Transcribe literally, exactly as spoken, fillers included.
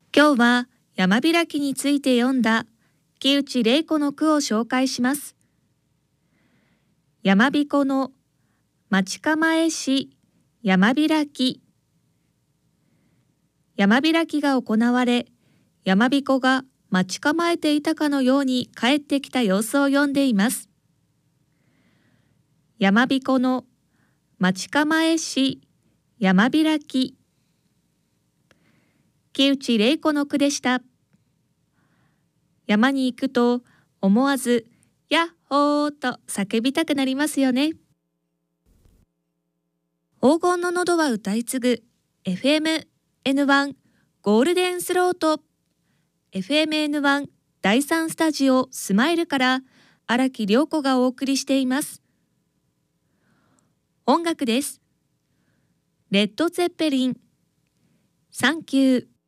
今日は山開きについて読んだ木内玲子の句を紹介します。山彦の待ち構えし山開き。山開きが行われ、山彦が待ち構えていたかのように帰ってきた様子を読んでいます。山彦の待ち構えし山開き。木内玲子の句でした。山に行くと思わずやっほーと叫びたくなりますよね。黄金の喉は歌い継ぐ エフエムエヌワン ゴールデンスロート エフエムエヌワン だいさんスタジオスマイルから荒木涼子がお送りしています。音楽です。レッド・ツェッペリンサンキュー。